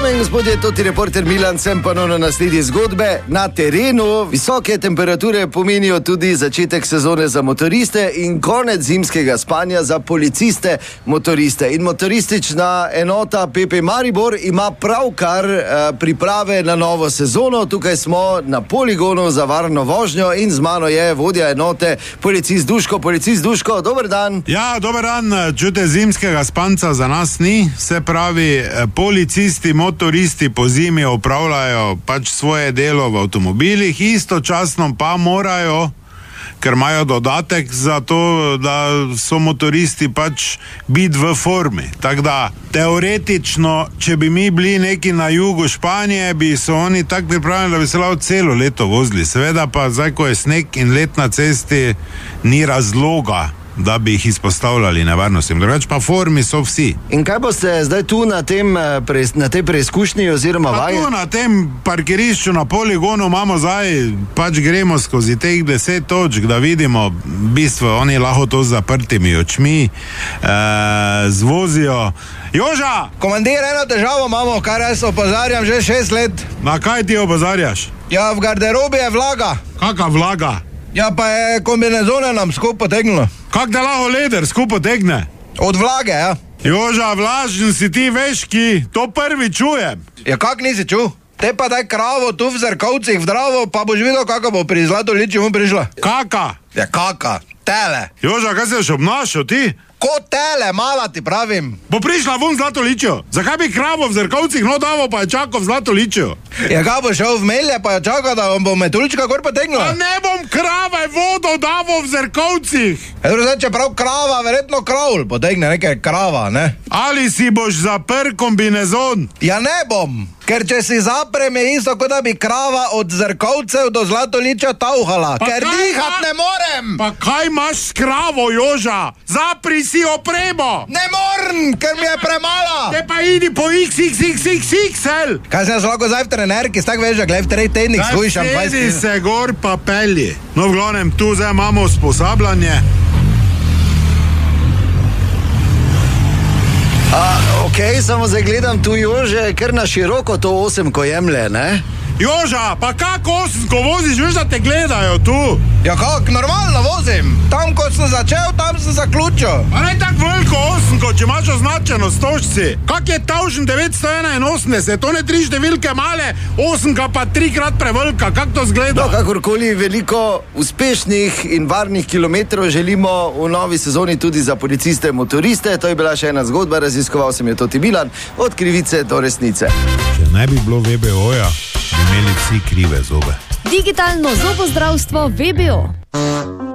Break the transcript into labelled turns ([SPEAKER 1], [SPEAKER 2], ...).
[SPEAKER 1] Dame in gospodje, to je reporter Milan, sem ponovno na sledi zgodbe. Na terenu visoke temperature pomenijo tudi začetek sezone za motoriste in konec zimskega spanja za policiste motoriste. In motoristična enota PP Maribor ima pravkar priprave na novo sezono. Tukaj smo na poligonu za varno vožnjo in z mano je vodja enote policist Duško. Policist Duško, dober dan.
[SPEAKER 2] Ja, dober dan. Čute, zimskega spanca za nas ni, se pravi, policisti, motoristi po zimi opravljajo pač svoje delo v avtomobilih, istočasno pa morajo, ker imajo dodatek za to, da so motoristi pač biti v formi. Tako da, teoretično, če bi mi bili neki na jugu Španije, bi so oni tako pripravljeni, da bi se lahko celo leto vozili. Seveda pa zdaj, ko je sneg in let na cesti, ni razloga, da bi jih izpostavljali nevarnostim. Drugač pa formi so vsi.
[SPEAKER 1] In kaj boste zdaj tu na tej preizkušnji oziroma vaji?
[SPEAKER 2] Tu na tem parkirišču na poligonu imamo zdaj, pač gremo skozi teh 10 točk, da vidimo, v bistvu oni lahko to z zaprtimi očmi zvozijo. Joža!
[SPEAKER 3] Komandir, eno težavo imamo, kar jaz opozarjam že 6 let.
[SPEAKER 2] Na kaj ti opozarjaš?
[SPEAKER 3] Ja, v garderobi je vlaga.
[SPEAKER 2] Kaka vlaga?
[SPEAKER 3] Ja, pa je kombinezone nam skupaj potegnilo.
[SPEAKER 2] Kak da lahko leder skupaj tegne?
[SPEAKER 3] Od vlage, ja.
[SPEAKER 2] Joža, vlažen si ti, veški, to prvi čujem.
[SPEAKER 3] Ja, kak nisi čul? Te pa daj kravo tu v Zrkovcih v Dravo, pa boš videl, kako bo pri Zlatoličju mu prišla.
[SPEAKER 2] Kaka?
[SPEAKER 3] Ja, kaka? Tele.
[SPEAKER 2] Joža, kaj se boš obnašal ti?
[SPEAKER 3] Kot tele, mala ti pravim.
[SPEAKER 2] Bo prišla vun v Zlatoličju. Zakaj bi kravo v Zrkovcih davo pa je čakal v Zlatoličju?
[SPEAKER 3] Ja, kaj bo šel v Melje, pa je čakal, da bo metulička gor potegnila?
[SPEAKER 2] A ne bom krave vodo davo v Zrkovcih.
[SPEAKER 3] Zdaj, če prav krava, verjetno kravl potegne, nekaj krava, ne?
[SPEAKER 2] Ali si boš zaprl kombinezon?
[SPEAKER 3] Ja, ne bom. Ker če si zaprem, je isto, kot da bi krava od Zrkovcev do Zlatoličja tauhala. Ker dihat ne morem.
[SPEAKER 2] Pa kaj imaš s kravo, Joža? Zapri si opremo.
[SPEAKER 3] Ne morem, ker mi je premala.
[SPEAKER 2] Te pa idi po XXXXXL.
[SPEAKER 3] Kaj se lahko zdaj v trenerki, stak veš, da glej v 3 tednih skušam.
[SPEAKER 2] Sedi se gor pa pelji. No, v glavnem, tu zdaj imamo usposabljanje.
[SPEAKER 1] Ok, samo zdaj gledam tu Jože, ker na široko to 8 ko jemlje, ne?
[SPEAKER 2] Joža, pa kako 8 ko voziš, veš, da te gledajo tu?
[SPEAKER 3] Ja, kak, normalno vozim. Tam, ko sem začel, tam sem zaključil.
[SPEAKER 2] Pa ne tako veliko 8 ko, če imaš označeno stožci. Kak je tavžen 981, to ne 3 številke male, 8 pa 3-krat prevelika, kak to zgleda?
[SPEAKER 1] No, kakorkoli, veliko uspešnih in varnih kilometrov želimo v novi sezoni tudi za policiste, motoriste. To je bila še ena zgodba, raziskoval sem je Toti Milan, od krivice do resnice.
[SPEAKER 2] Če ne bi bilo VBO-ja, bi imeli vsi krive zobe.
[SPEAKER 4] Digitalno zobozdravstvo VBO.